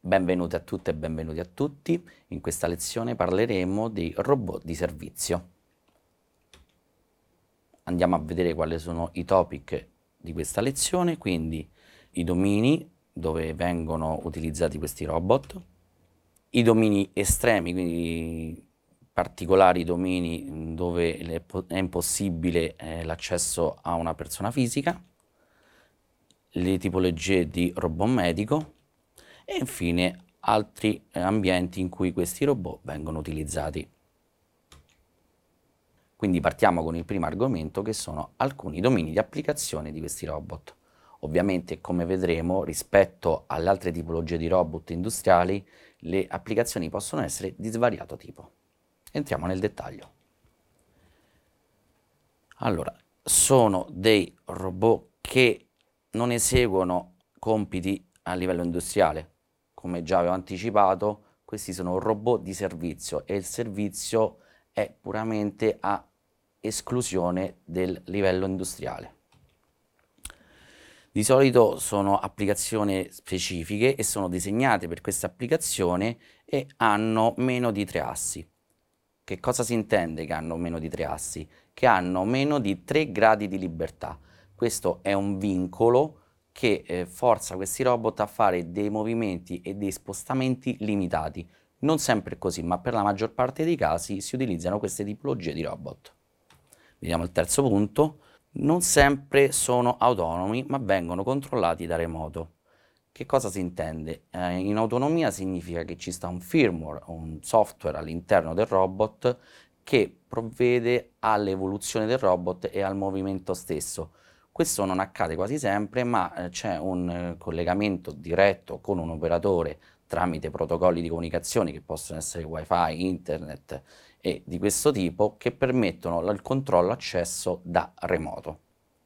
Benvenuti a tutte e benvenuti a tutti. In questa lezione parleremo dei robot di servizio. Andiamo a vedere quali sono i topic di questa lezione, quindi i domini dove vengono utilizzati questi robot, i domini estremi, quindi particolari domini dove è impossibile l'accesso a una persona fisica, le tipologie di robot medico e infine altri ambienti in cui questi robot vengono utilizzati. Quindi partiamo con il primo argomento, che sono alcuni domini di applicazione di questi robot. Ovviamente, come vedremo, rispetto alle altre tipologie di robot industriali, le applicazioni possono essere di svariato tipo. Entriamo nel dettaglio. Allora, sono dei robot che non eseguono compiti a livello industriale. Come già avevo anticipato, questi sono robot di servizio e il servizio è puramente a esclusione del livello industriale. Di solito sono applicazioni specifiche e sono disegnate per questa applicazione e hanno meno di 3 assi. Che cosa si intende che hanno meno di 3 assi? Che hanno meno di 3 gradi di libertà. Questo è un vincolo che forza questi robot a fare dei movimenti e dei spostamenti limitati. Non sempre è così, ma per la maggior parte dei casi si utilizzano queste tipologie di robot. Vediamo il terzo punto. Non sempre sono autonomi, ma vengono controllati da remoto. Che cosa si intende? In autonomia significa che ci sta un firmware, un software all'interno del robot che provvede all'evoluzione del robot e al movimento stesso. Questo non accade quasi sempre, ma c'è un collegamento diretto con un operatore tramite protocolli di comunicazione che possono essere wifi, internet e di questo tipo, che permettono il controllo accesso da remoto.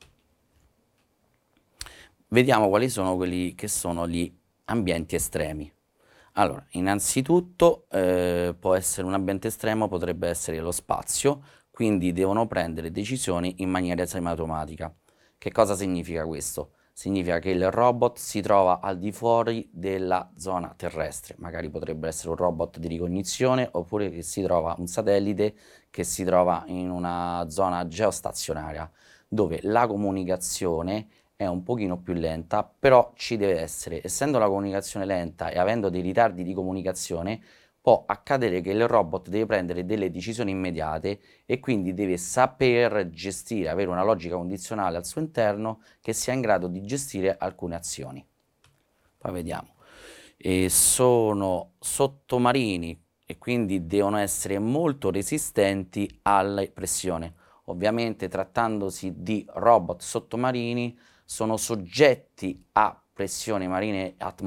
Vediamo quali sono quelli che sono gli ambienti estremi. Allora, innanzitutto può essere un ambiente estremo, potrebbe essere lo spazio, quindi devono prendere decisioni in maniera semiautomatica. Che cosa significa questo? Significa che il robot si trova al di fuori della zona terrestre, magari potrebbe essere un robot di ricognizione oppure che si trova un satellite che si trova in una zona geostazionaria, dove la comunicazione è un pochino più lenta, però ci deve essere. Essendo la comunicazione lenta e avendo dei ritardi di comunicazione, può accadere che il robot deve prendere delle decisioni immediate e quindi deve saper gestire, avere una logica condizionale al suo interno che sia in grado di gestire alcune azioni. Poi vediamo. Sono sottomarini e quindi devono essere molto resistenti alla pressione. Ovviamente, trattandosi di robot sottomarini, sono soggetti a pressioni marine atmosferiche